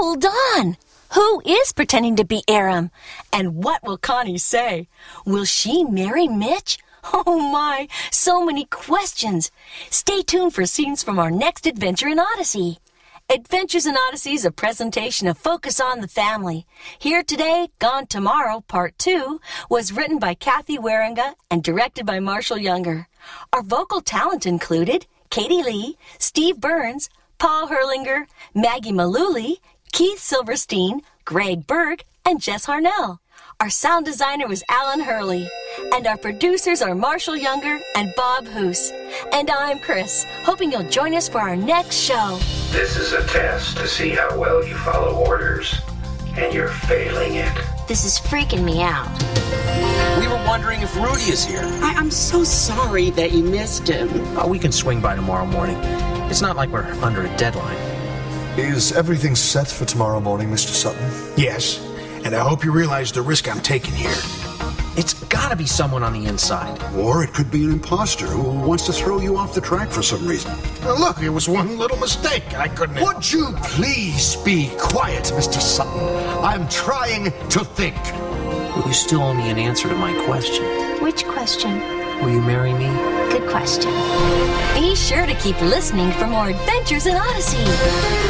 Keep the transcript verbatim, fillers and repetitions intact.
Hold on! Who is pretending to be Aram? And what will Connie say? Will she marry Mitch? Oh my, so many questions. Stay tuned for scenes from our next adventure in Odyssey. Adventures in Odyssey is a presentation of Focus on the Family. Here Today, Gone Tomorrow, Part two, was written by Kathy Waringa and directed by Marshall Younger. Our vocal talent included Katie Lee, Steve Burns, Paul Herlinger, Maggie Malooly, Keith Silverstein, Greg Berg, and Jess Harnell. Our sound designer was Alan Hurley, and our producers are Marshall Younger and Bob Hoos. And I'm Chris, hoping you'll join us for our next show. This is a test to see how well you follow orders, and you're failing it. This is freaking me out. We were wondering if Rudy is here. I- I'm so sorry that you missed him. Oh, we can swing by tomorrow morning. It's not like we're under a deadline. Is everything set for tomorrow morning, Mister Sutton? Yes, and I hope you realize the risk I'm taking here. It's gotta be someone on the inside. Or it could be an imposter who wants to throw you off the track for some reason. Now look, it was one little mistake. I couldn't... Would you please be quiet, Mister Sutton? I'm trying to think. You still owe me an answer to my question. Which question? Will you marry me? Good question. Be sure to keep listening for more Adventures in Odyssey.